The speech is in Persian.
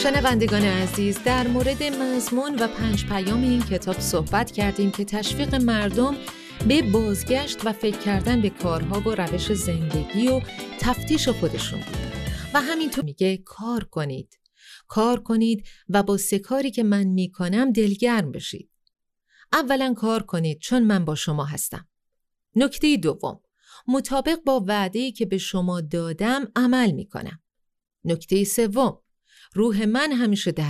شنوندگان عزیز، در مورد مضمون و 5 پیام این کتاب صحبت کردیم که تشویق مردم به بازگشت و فکر کردن به کارها و روش زندگی و تفتیش خودشون بود. و همینطور میگه کار کنید و با 3 کاری که من میکنم دلگرم بشید. اولا کار کنید چون من با شما هستم. نکته دوم، مطابق با وعده‌ای که به شما دادم عمل میکنم. نکته سوم، روح من همیشه در